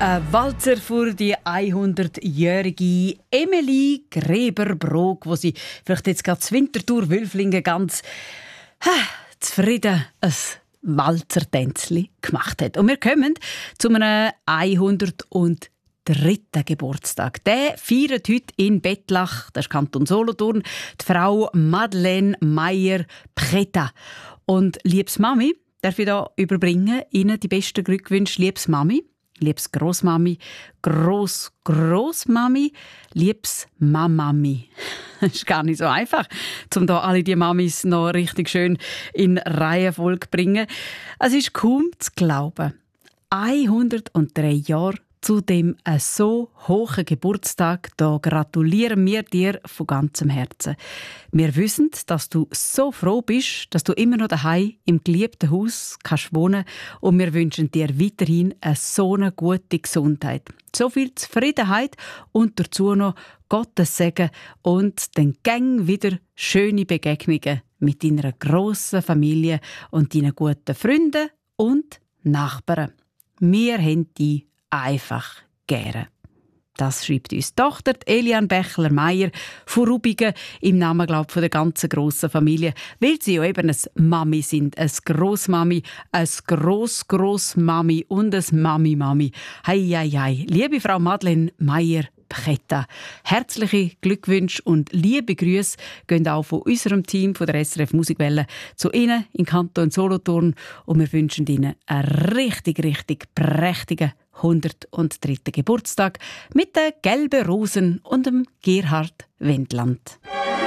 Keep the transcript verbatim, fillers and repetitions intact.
Ein Walzer für die hundertjährige Emilie Greber-Brog, wo sie vielleicht jetzt gerade das Winterthur Wülflingen ganz ha, zufrieden ein Walzertänzli gemacht hat. Und wir kommen zu einem hundertdritten Geburtstag. Der feiert heute in Bettlach, das ist Kanton Solothurn, die Frau Madeleine Meyer-Preta. Und liebes Mami, darf ich da überbringen, Ihnen die besten Glückwünsche, liebes Mami, liebes Grossmami, Gross Grossmami, liebes Mamami. Das ist gar nicht so einfach, um da alle die Mamis noch richtig schön in Reihenfolge zu bringen. Es ist kaum zu glauben. hundertdrei Jahre zu dem äh, so hohen Geburtstag, da gratulieren wir dir von ganzem Herzen. Wir wissen, dass du so froh bist, dass du immer noch daheim im geliebten Haus kannst wohnen, und wir wünschen dir weiterhin eine so eine gute Gesundheit, so viel Zufriedenheit und dazu noch Gottes Segen und den Gang wieder schöne Begegnungen mit deiner grossen Familie und deinen guten Freunden und Nachbarn. Wir haben dich einfach gerne. Das schreibt uns die Tochter Eliane Bechler-Meyer von Rubigen im Namen, glaub, von der ganzen grossen Familie, weil sie ja eben eine Mami sind, eine Grossmami, eine Gross-Grossmami und eine Mami-Mami. Hei, hei, hei. Liebe Frau Madeleine Meyer-Preta, herzliche Glückwünsche und liebe Grüße gehen auch von unserem Team von der S R F Musikwelle zu Ihnen in Kanton Solothurn, und wir wünschen Ihnen einen richtig, richtig prächtigen hundertdritten Geburtstag mit den gelben Rosen und dem Gerhard Wendland.